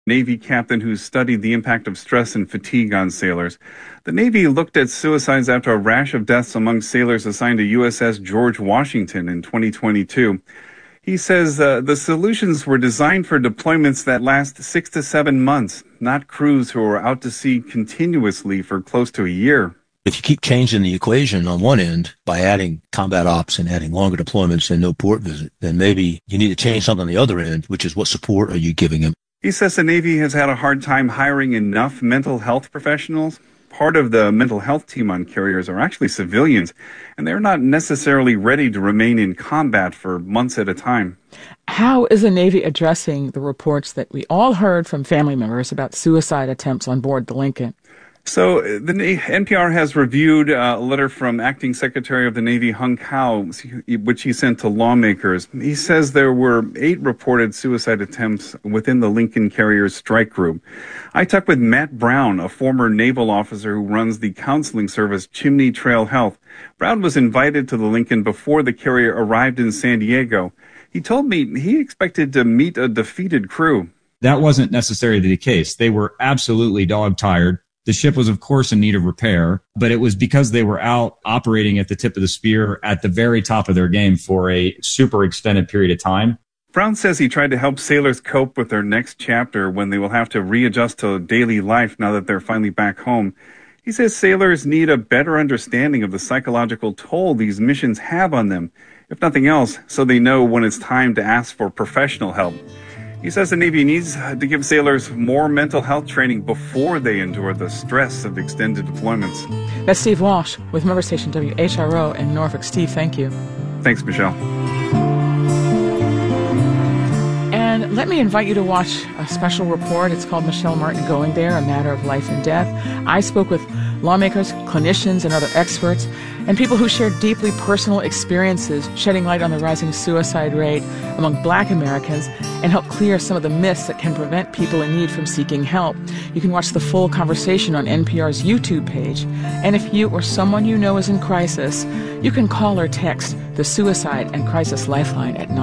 Navy captain who studied the impact of stress and fatigue on sailors. The Navy looked at suicides after a rash of deaths among sailors assigned to USS George Washington in 2022. He says the solutions were designed for deployments that last 6 to 7 months, not crews who are out to sea continuously for close to a year. If you keep changing the equation on one end by adding combat ops and adding longer deployments and no port visit, then maybe you need to change something on the other end, which is what support are you giving them? He says the Navy has had a hard time hiring enough mental health professionals. Part of the mental health team on carriers are actually civilians, and they're not necessarily ready to remain in combat for months at a time. How is the Navy addressing the reports that we all heard from family members about suicide attempts on board the Lincoln? So the NPR has reviewed a letter from Acting Secretary of the Navy Hung Kao, which he sent to lawmakers. He says there were 8 reported suicide attempts within the Lincoln Carriers strike group. I talked with Matt Brown, a former naval officer who runs the counseling service Chimney Trail Health. Brown was invited to the Lincoln before the carrier arrived in San Diego. He told me he expected to meet a defeated crew. That wasn't necessarily the case. They were absolutely dog-tired. The ship was, of course, in need of repair, but it was because they were out operating at the tip of the spear at the very top of their game for a super extended period of time. Brown says he tried to help sailors cope with their next chapter when they will have to readjust to daily life now that they're finally back home. He says sailors need a better understanding of the psychological toll these missions have on them, if nothing else, so they know when it's time to ask for professional help. He says the Navy needs to give sailors more mental health training before they endure the stress of extended deployments. That's Steve Walsh with member station WHRO in Norfolk. Steve, thank you. Thanks, Michelle. And let me invite you to watch a special report. It's called Michelle Martin Going There, A Matter of Life and Death. I spoke with lawmakers, clinicians, and other experts, and people who shared deeply personal experiences, shedding light on the rising suicide rate among Black Americans, and help clear some of the myths that can prevent people in need from seeking help. You can watch the full conversation on NPR's YouTube page. And if you or someone you know is in crisis, you can call or text the Suicide and Crisis Lifeline at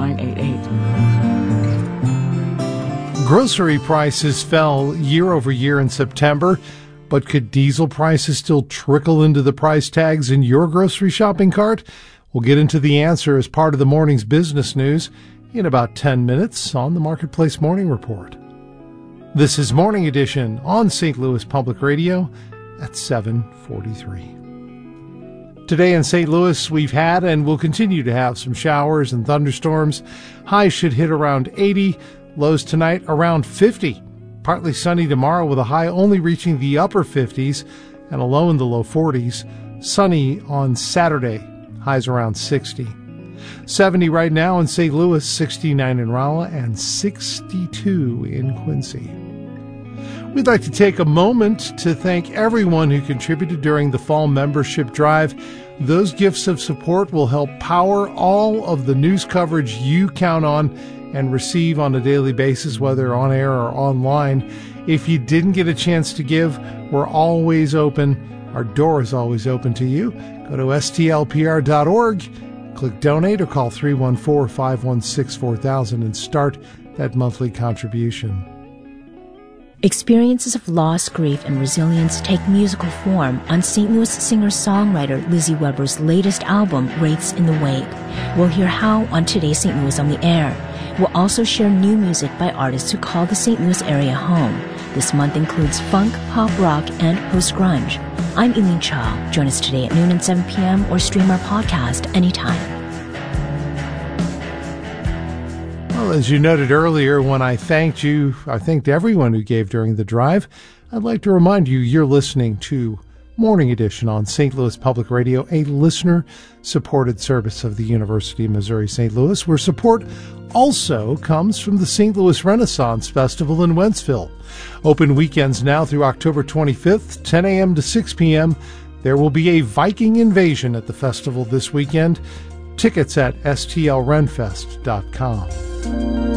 988. Grocery prices fell year over year in September. But could diesel prices still trickle into the price tags in your grocery shopping cart? We'll get into the answer as part of the morning's business news in about 10 minutes on the Marketplace Morning Report. This is Morning Edition on St. Louis Public Radio at 7:43. Today in St. Louis, we've had and will continue to have some showers and thunderstorms. Highs should hit around 80, lows tonight around 50. Partly sunny tomorrow with a high only reaching the upper 50s and a low in the low 40s. Sunny on Saturday, highs around 60. 70 right now in St. Louis, 69 in Rolla, and 62 in Quincy. We'd like to take a moment to thank everyone who contributed during the fall membership drive. Those gifts of support will help power all of the news coverage you count on and receive on a daily basis, whether on air or online. If you didn't get a chance to give, we're always open. Our door is always open to you. Go to stlpr.org, click donate, or call 314-516-4000 and start that monthly contribution. Experiences of loss, grief, and resilience take musical form on St. Louis singer-songwriter Lizzie Weber's latest album, Wraiths in the Wake. We'll hear how on today's St. Louis on the Air. We'll also share new music by artists who call the St. Louis area home. This month includes funk, pop rock, and post-grunge. I'm Eileen Cha. Join us today at noon and 7 p.m. or stream our podcast anytime. Well, as you noted earlier, when I thanked you, I thanked everyone who gave during the drive. I'd like to remind you you're listening to Morning Edition on St. Louis Public Radio, a listener-supported service of the University of Missouri St. Louis, where support also comes from the St. Louis Renaissance Festival in Wentzville. Open weekends now through October 25th, 10 a.m. to 6 p.m. There will be a Viking invasion at the festival this weekend. Tickets at stlrenfest.com.